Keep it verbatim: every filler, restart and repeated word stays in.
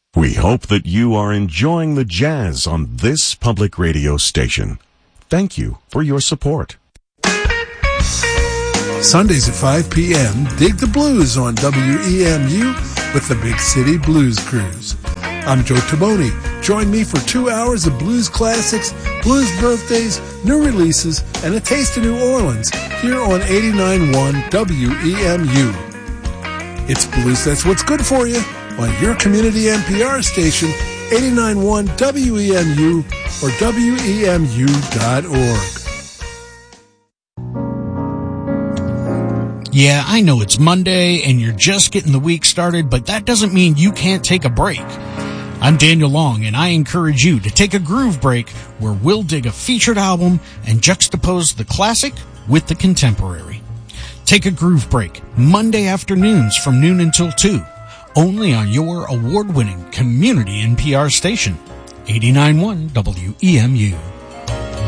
We hope that you are enjoying the jazz on this public radio station. Thank you for your support. Sundays at five p.m., Dig the Blues on W E M U with the Big City Blues Cruise. I'm Joe Taboni. Join me for two hours of blues classics, blues birthdays, new releases, and a taste of New Orleans here on eighty-nine point one W E M U. It's blues that's what's good for you on your community N P R station, eighty-nine point one W E M U or W E M U dot org. Yeah, I know it's Monday and you're just getting the week started, but that doesn't mean you can't take a break. I'm Daniel Long, and I encourage you to take a groove break where we'll dig a featured album and juxtapose the classic with the contemporary. Take a groove break Monday afternoons from noon until two, only on your award-winning community N P R station, eighty-nine point one W E M U.